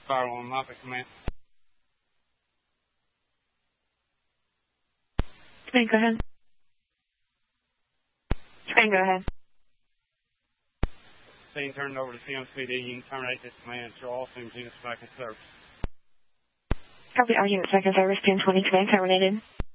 Firewall Muppet command. Spain, go ahead. Spain, go ahead. Being turned over to CMCD, you can terminate this command. Show all SIMs units back in service. Copy, all units back in service. Pin 20 command terminated.